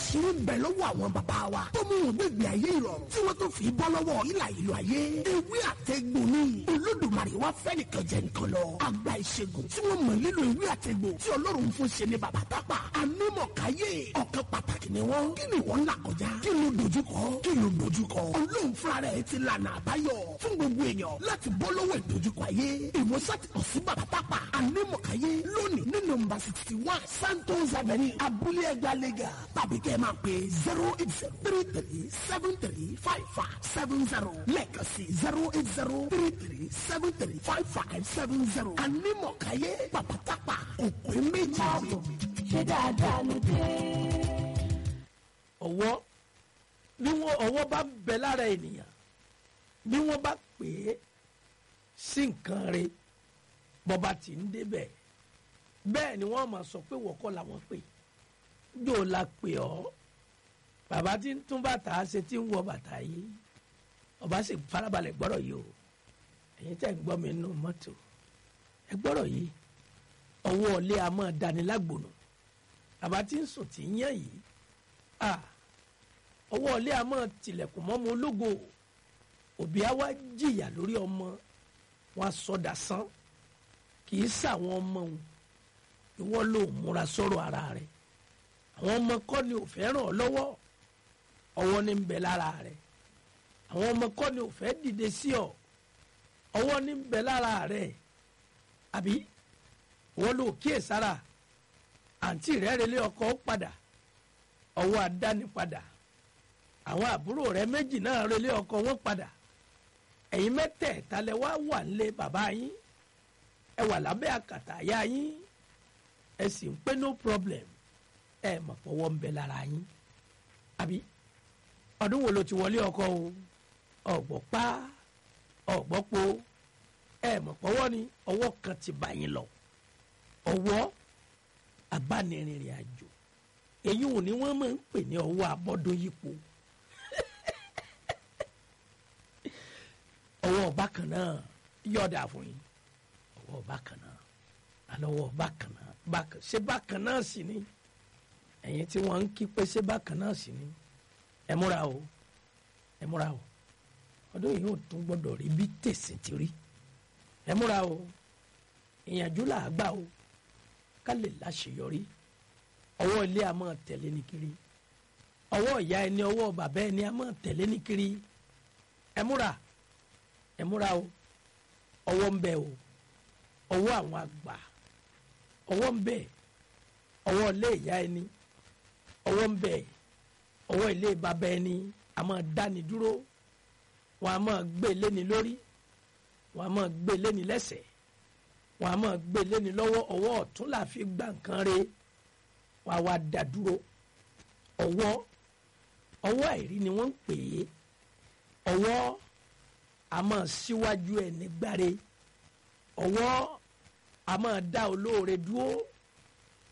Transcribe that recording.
àṣírí ń bẹ lọ́wọ́ àwọn bàbá wa tó mú wọn gbẹ̀gbẹ̀ ayé ìrọ̀rùn tí wọ́n tó fi bọ́ lọ́wọ́ ìlà ìlú ayé. ewé àtẹ̀gbò ni Olódùmarè wá fẹ́ nìkan jẹ nǹkan lọ. àgbà ìṣègùn tí wọ́n mọ̀ nílò ewé àtẹ̀gbò tí Ọlọ́run fún ṣe ni bàbá Tápà. anímọ̀káyé ọ̀kan pàtàkì ni wọ́n. kí ni wọ́n là kọjá? kí ló dojúkọ? kí ló dojúkọ? Ọlọ́run fúnra rẹ̀ ti lànà àbáyọ fún gbogbo èèyàn láti bọ́ lọ́wọ́ ìdojúkọ ayé. ìwòsàn ti kàn sí bàbá Tápà. anímọ̀káyé lónìí ní nọ́mbà 61 Santos Avenue abúlé ẹgbàá lẹ́gà tàbí kẹ́ ẹ máa pè 08033735570 lẹ́ẹ̀kan sí 08033735570. anímọ̀káyé bàbá Tápà òpè méjì. ṣé dáadáa ló dé. ọwọ́ bá bẹ lára ènìyàn bí wọ́n bá pè é sí nǹkan rẹ̀ bọ́ba tí ń débẹ̀ bẹ́ẹ̀ ni wọ́n máa sọ pé wọ́kọ́ làwọn pè yóò la pè ọ́ bàbá tí ń tún bàtà ṣe tí ń wọ bàtà yìí ọba sì farabalẹ̀ gbọ́rọ̀ yìí o ẹ̀yin tẹ́ ń gbọ́ mi nínú mọ́tò ẹ gbọ́rọ̀ yìí ọwọ́ ọ̀lẹ a máa dání lágbònú bàbá tí ń sùn tí ń yàn yìí ọwọ́ ọ̀lẹ a máa tilẹ̀kùn mọ́mọ ológo òbí á wá jìyà lórí ọmọ wọn sọdà sán kì í sàwọn ọmọ òun ìwọ ló múra sọ̀rọ̀ ara rẹ̀ àwọn ọmọ kọ́ ni ò fẹ́ ràn ọ́ lọ́wọ́ ọwọ́ ní ń bẹ lára rẹ̀ àwọn ọmọ kọ́ ni ò fẹ́ dìde sí ọ ọwọ́ ní ń bẹ lára rẹ̀ àbí ìwọ ló kíyè sára àǹtí rẹ̀ relé ọkọ padà ọwọ́ àdáni padà àwọn àbúrò rẹ̀ méjì náà relé ọkọ wọn padà ẹ̀yin mẹ́tẹ̀ẹ̀ta lẹ wá wà nílé bàbá yín ẹ wà lábẹ́ àkàtà àyà yín ẹ sì ń pé no problem ẹ mọ̀ pọ̀wọ́ ń bẹ lára yín àbí ọdún wo ló ti wọlé ọkọ o ọ̀gbọ́ pa ọ̀gbọ́ po ẹ mọ̀ pọ̀wọ́ ni ọwọ́ kan ti bá yín lọ ọwọ́ abánirìnrìn àjò èyí ò ní wọ́n máa ń pè ní ọwọ́ abọ́dún yípo ọwọ́ bákan náà yọ̀dà fún yín ọwọ́ bákan náà alọ́wọ́ bákan náà ṣé bákan náà sì ni ẹ̀yin tí wọ́n ń kí pé ṣé bákan náà sì ni ẹ múra o ọdún yìí ò tún gbọ́dọ̀ rí bí tèsì ti rí ẹ múra o ìyànjú là á gbà o ká lè láṣeyọrí ọwọ́ ilé a máa tẹ̀lé ní kiri ọwọ́ ìyá ẹni ọwọ́ bàbá ẹni a máa tẹ̀lé ní kiri ẹ múra o ọwọ́ ń bẹ o ọwọ́ àwọn àgbà ọwọ́ ń bẹ ọwọ́ ilé ìyá ẹni ọwọ́ ń bẹ ọwọ́ ilé bàbá ẹni a máa dáni dúró wọn a máa gbé léni lórí wọn a máa gbé léni lẹ́sẹ̀ wọn a máa gbé léni lọ́wọ́ ọwọ́ ọ̀tún là fi gbà nǹkan re wọn a wá dá dúró ọwọ́ àìrí ni wọ́n ń pè é ọwọ́ a máa síwájú ẹni gbáre ọwọ́ a máa dá olóore dúró